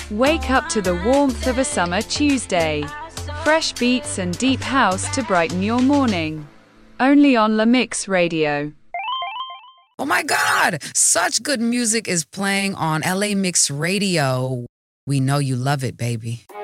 Wake up to the warmth of a summer Tuesday. Fresh beats and deep house to brighten your morning. Only on La Mix Radio. Oh my God! Such good music is playing on LA Mix Radio. We know you love it, baby.